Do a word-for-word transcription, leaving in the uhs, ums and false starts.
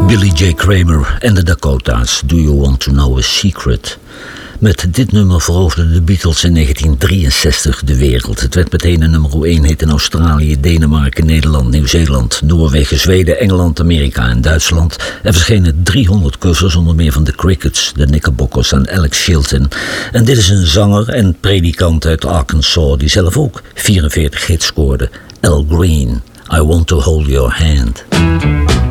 Billy J. Kramer en de Dakota's, Do You Want to Know a Secret? Met dit nummer veroverden de Beatles in negentien drieënzestig de wereld. Het werd meteen een nummer één hit in Australië, Denemarken, Nederland, Nieuw-Zeeland, Noorwegen, Zweden, Engeland, Amerika en Duitsland. Er verschenen driehonderd covers, onder meer van de Crickets, de Knickerbockers en Alex Chilton. En dit is een zanger en predikant uit Arkansas die zelf ook vierenveertig hits scoorde. Al Green, I Want to Hold Your Hand.